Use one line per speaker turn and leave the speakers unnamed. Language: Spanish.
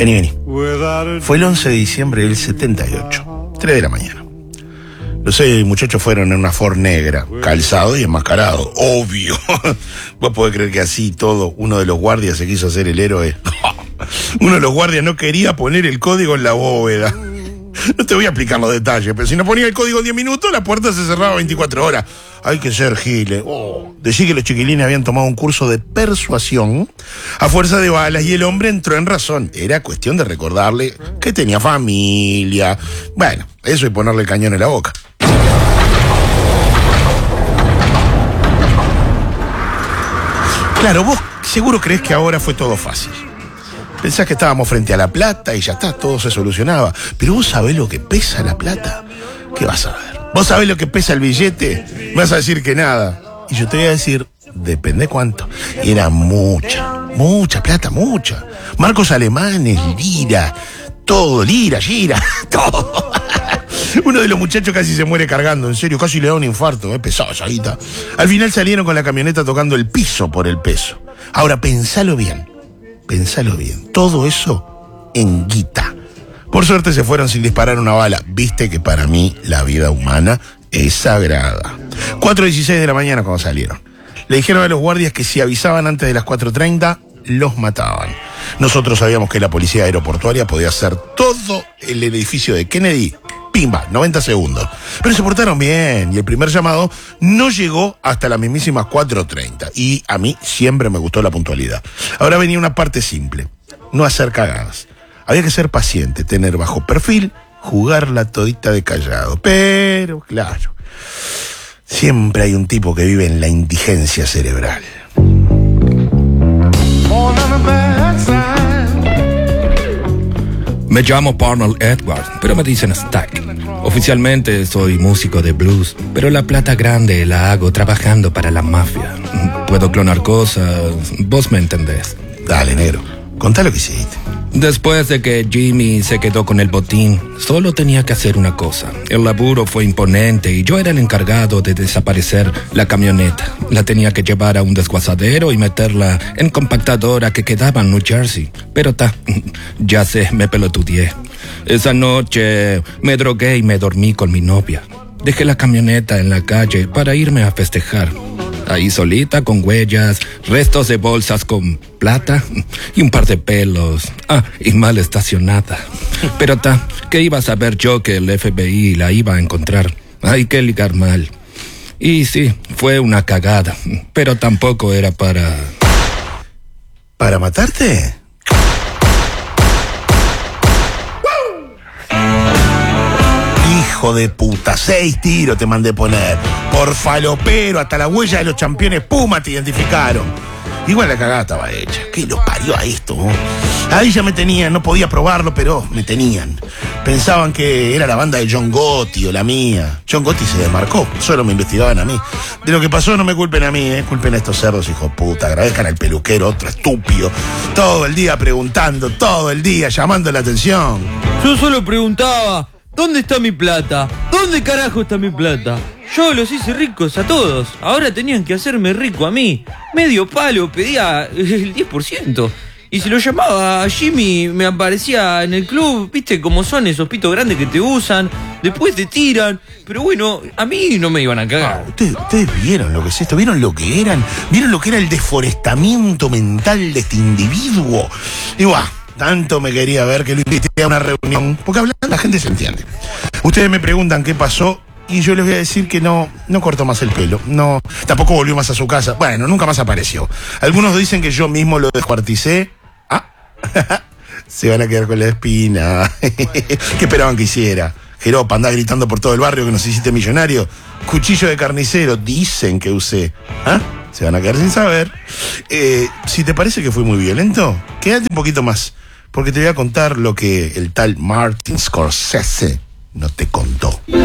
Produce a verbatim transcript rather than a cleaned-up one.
Vení, vení. Fue el once de diciembre del setenta y ocho, tres de la mañana. Los seis muchachos fueron en una Ford negra, calzado y enmascarado, obvio. Vos podés creer que así todo, uno de los guardias se quiso hacer el héroe. Uno de los guardias no quería poner el código en la bóveda. No te voy a explicar los detalles, pero si no ponía el código en diez minutos, la puerta se cerraba veinticuatro horas. Hay que ser giles. Oh. Decí que los chiquilines habían tomado un curso de persuasión a fuerza de balas y el hombre entró en razón. Era cuestión de recordarle que tenía familia. Bueno, eso y ponerle el cañón en la boca. Claro, vos seguro creés que ahora fue todo fácil. Pensás que estábamos frente a la plata y ya está, todo se solucionaba. Pero vos sabés lo que pesa la plata. ¿Qué vas a ver? ¿Vos sabés lo que pesa el billete? Me vas a decir que nada. Y yo te voy a decir, depende cuánto. Y era mucha, mucha plata, mucha. Marcos alemanes, lira, todo, lira, gira, todo. Uno de los muchachos casi se muere cargando, en serio, casi le da un infarto, eh, pesado esa guita. Al final salieron con la camioneta tocando el piso por el peso. Ahora, pensalo bien. Pensalo bien, todo eso en guita. Por suerte se fueron sin disparar una bala. Viste que para mí la vida humana es sagrada. cuatro dieciséis de la mañana cuando salieron. Le dijeron a los guardias que si avisaban antes de las cuatro treinta, los mataban. Nosotros sabíamos que la policía aeroportuaria podía hacer todo el edificio de Kennedy. Pimba, noventa segundos. Pero se portaron bien y el primer llamado no llegó hasta las mismísimas cuatro treinta. Y a mí siempre me gustó la puntualidad. Ahora venía una parte simple, no hacer cagadas. Había que ser paciente, tener bajo perfil, jugarla todita de callado. Pero, claro, siempre hay un tipo que vive en la indigencia cerebral.
Me llamo Arnold Edwards, pero me dicen Stack. Oficialmente soy músico de blues, pero la plata grande la hago trabajando para la mafia. Puedo clonar cosas, vos me entendés.
Dale, negro, contá lo que hiciste.
Después de que Jimmy se quedó con el botín, solo tenía que hacer una cosa. El laburo fue imponente y yo era el encargado de desaparecer la camioneta. La tenía que llevar a un desguazadero y meterla en compactadora que quedaba en New Jersey. Pero ta, ya sé, me pelotudeé. Esa noche me drogué y me dormí con mi novia. Dejé la camioneta en la calle para irme a festejar. Ahí solita, con huellas, restos de bolsas con plata y un par de pelos. Ah, y mal estacionada. Pero ta, ¿qué iba a saber yo que el F B I la iba a encontrar? Hay que ligar mal. Y sí, fue una cagada, pero tampoco era para...
¿Para matarte? Hijo de puta, seis tiros te mandé poner. Por falopero, hasta la huella de los campeones Puma te identificaron. Igual la cagada estaba hecha. ¿Qué lo parió a esto? ¿No? Ahí ya me tenían, no podía probarlo, pero me tenían. Pensaban que era la banda de John Gotti o la mía. John Gotti se desmarcó, solo me investigaban a mí. De lo que pasó no me culpen a mí, eh. Culpen a estos cerdos, hijo de puta. Agradezcan al peluquero, otro estúpido. Todo el día preguntando, todo el día llamando la atención.
Yo solo preguntaba, ¿dónde está mi plata? ¿Dónde carajo está mi plata? Yo los hice ricos a todos. Ahora tenían que hacerme rico a mí. Medio palo pedía el diez por ciento. Y si lo llamaba a Jimmy, me aparecía en el club. Viste cómo son esos pitos grandes que te usan. Después te tiran. Pero bueno, a mí no me iban a cagar.
Ah, ¿ustedes, ustedes vieron lo que es esto? ¿Vieron lo que eran? ¿Vieron lo que era el deforestamiento mental de este individuo? Y guau, tanto me quería ver que lo invité a una reunión. Porque hablando la gente se entiende. Ustedes me preguntan qué pasó. Y yo les voy a decir que no, no cortó más el pelo, no, tampoco volvió más a su casa, bueno, nunca más apareció. Algunos dicen que yo mismo lo descuarticé. Ah, se van a quedar con la espina. ¿Qué esperaban que hiciera? Jeropa, andá gritando por todo el barrio que nos hiciste millonario. Cuchillo de carnicero, dicen que usé. ¿Ah? Se van a quedar sin saber. Eh, si te parece que fui muy violento, quédate un poquito más, porque te voy a contar lo que el tal Martin Scorsese no te contó.